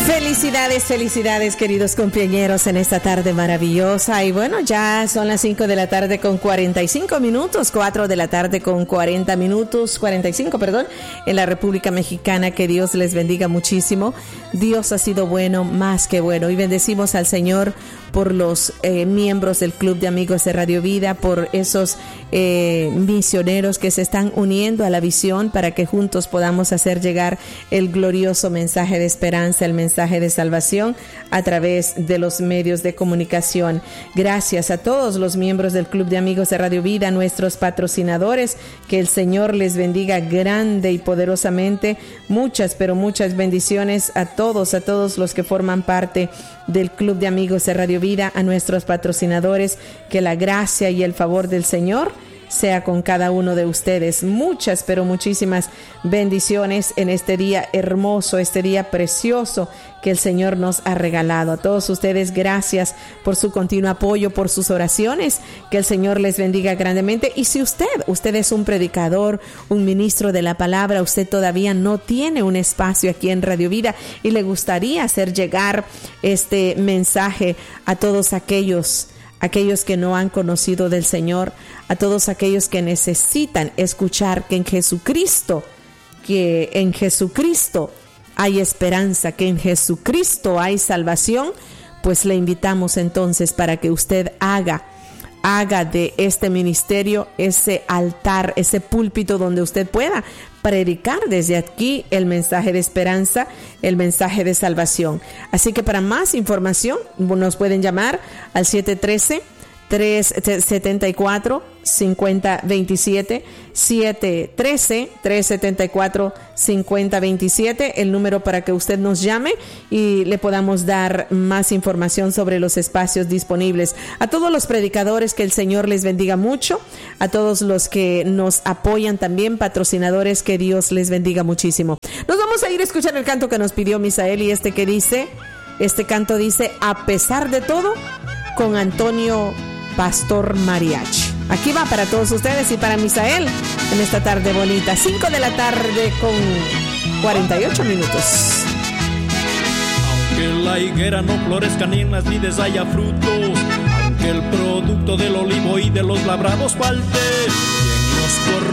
Felicidades, felicidades, queridos cumpleañeros, en esta tarde maravillosa. Y bueno, ya son las 5 de la tarde con 45 minutos, 4 de la tarde con 45, en la República Mexicana. Que Dios les bendiga muchísimo. Dios ha sido bueno, más que bueno. Y bendecimos al Señor por los miembros del Club de Amigos de Radio Vida, por esos misioneros que se están uniendo a la visión para que juntos podamos hacer llegar el glorioso mensaje de esperanza, el mensaje de salvación a través de los medios de comunicación. Gracias a todos los miembros del Club de Amigos de Radio Vida, nuestros patrocinadores, que el Señor les bendiga grande y poderosamente. Muchas, pero muchas bendiciones a todos los que forman parte del Club de Amigos de Radio Vida, a nuestros patrocinadores. Que la gracia y el favor del Señor sea con cada uno de ustedes. Muchas, pero muchísimas bendiciones en este día hermoso, este día precioso que el Señor nos ha regalado. A todos ustedes, gracias por su continuo apoyo, por sus oraciones. Que el Señor les bendiga grandemente. Y si usted es un predicador, un ministro de la palabra, usted todavía no tiene un espacio aquí en Radio Vida y le gustaría hacer llegar este mensaje a todos aquellos que no han conocido del Señor, a todos aquellos que necesitan escuchar que en Jesucristo hay esperanza, que en Jesucristo hay salvación, pues le invitamos entonces para que usted haga de este ministerio ese altar, ese púlpito donde usted pueda predicar desde aquí el mensaje de esperanza, el mensaje de salvación. Así que para más información nos pueden llamar al 713-374-5027, 713-374-5027, el número para que usted nos llame y le podamos dar más información sobre los espacios disponibles. A todos los predicadores, que el Señor les bendiga mucho. A todos los que nos apoyan también, patrocinadores, que Dios les bendiga muchísimo. Nos vamos a ir a escuchar el canto que nos pidió Misael, y este canto dice: a pesar de todo, con Antonio Pastor Mariachi. Aquí va para todos ustedes y para Misael en esta tarde bonita. 5 de la tarde con 48 minutos. Aunque la higuera no florezca ni en las vides haya frutos, aunque el producto del olivo y de los labrados falte,